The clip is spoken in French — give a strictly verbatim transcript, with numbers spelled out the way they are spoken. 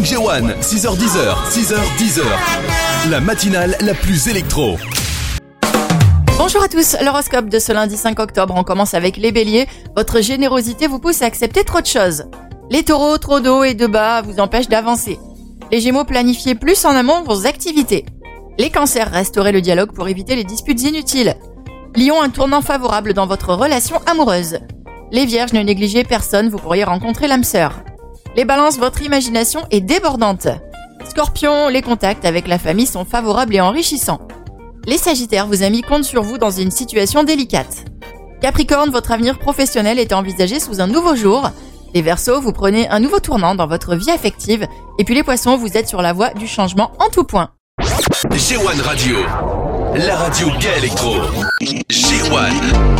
G un, six heures dix, six heures dix. La matinale la plus électro. Bonjour à tous, l'horoscope de ce lundi cinq octobre, on commence avec les béliers. Votre générosité vous pousse à accepter trop de choses. Les taureaux, trop d'eau et de bas vous empêchent d'avancer. Les gémeaux, planifiez plus en amont vos activités. Les cancers, restaurez le dialogue pour éviter les disputes inutiles. Lion, un tournant favorable dans votre relation amoureuse. Les vierges, ne négligez personne, vous pourriez rencontrer l'âme sœur. Les balances, votre imagination est débordante. Scorpion, les contacts avec la famille sont favorables et enrichissants. Les sagittaires, vos amis comptent sur vous dans une situation délicate. Capricorne, votre avenir professionnel est envisagé sous un nouveau jour. Les Verseaux, vous prenez un nouveau tournant dans votre vie affective. Et puis les Poissons, vous êtes sur la voie du changement en tout point. G un Radio, la radio gay électro. G un.